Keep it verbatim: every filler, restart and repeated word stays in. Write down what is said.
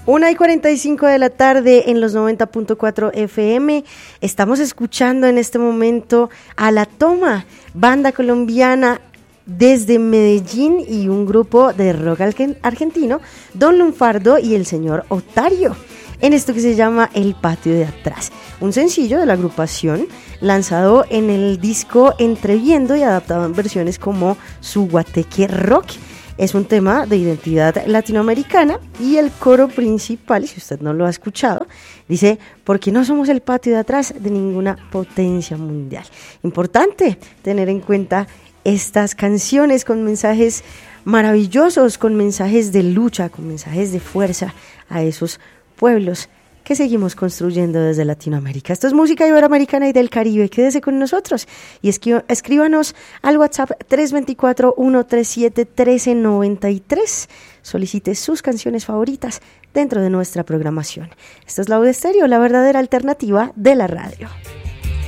una y cuarenta y cinco de la tarde en los noventa punto cuatro F M. Estamos escuchando en este momento a La Toma, banda colombiana desde Medellín y un grupo de rock argentino, Don Lunfardo y el señor Otario, en esto que se llama El Patio de Atrás, un sencillo de la agrupación lanzado en el disco Entreviendo y adaptado en versiones como Su Guateque Rock. Es un tema de identidad latinoamericana y el coro principal, si usted no lo ha escuchado, dice: porque no somos el patio de atrás de ninguna potencia mundial. Importante tener en cuenta estas canciones con mensajes maravillosos, con mensajes de lucha, con mensajes de fuerza a esos pueblos que seguimos construyendo desde Latinoamérica. Esto es música iberoamericana y del Caribe. Quédese con nosotros y esqui- escríbanos al WhatsApp tres dos cuatro, uno tres siete, uno tres nueve tres. Solicite sus canciones favoritas dentro de nuestra programación. Esto es Lauda Estéreo, la verdadera alternativa de la radio.